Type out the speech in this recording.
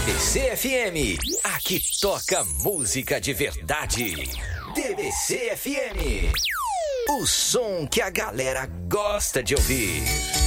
DBC FM, aqui toca música de verdade. DBC FM, o som que a galera gosta de ouvir.